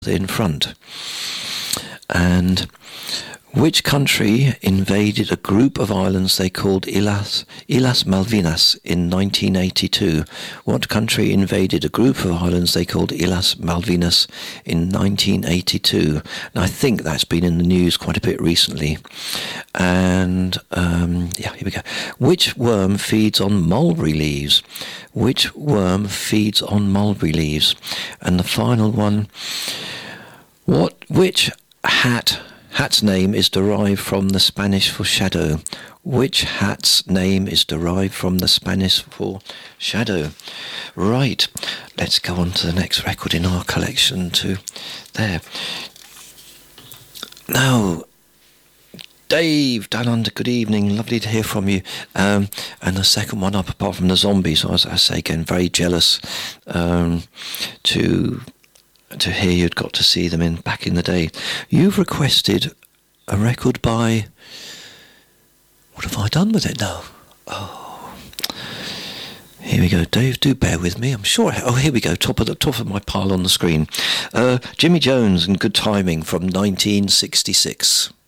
in front. And which country invaded a group of islands they called Islas Malvinas in 1982? What country invaded a group of islands they called Islas Malvinas in 1982? And I think that's been in the news quite a bit recently. And, here we go. Which worm feeds on mulberry leaves? Which worm feeds on mulberry leaves? And the final one, which hat's name is derived from the Spanish for shadow? Which hat's name is derived from the Spanish for shadow? Right, let's go on to the next record in our collection to there. Now, Dave, down under, good evening, lovely to hear from you. And the second one up, apart from the Zombies, I say again, very jealous to hear you'd got to see them back in the day. You've requested a record by... What have I done with it now? Oh, here we go. Dave, do bear with me. I'm sure... Oh, here we go. Top of my pile on the screen. Jimmy Jones and Good Timing from 1966.